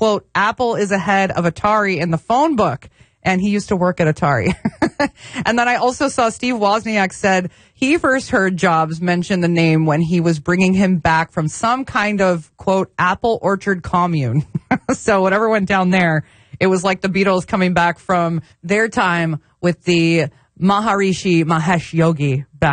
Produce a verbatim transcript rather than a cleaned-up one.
quote, Apple is ahead of Atari in the phone book. And he used to work at Atari. And then I also saw Steve Wozniak said he first heard Jobs mention the name when he was bringing him back from some kind of, quote, apple orchard commune. So whatever went down there, it was like the Beatles coming back from their time with the Maharishi Mahesh Yogi back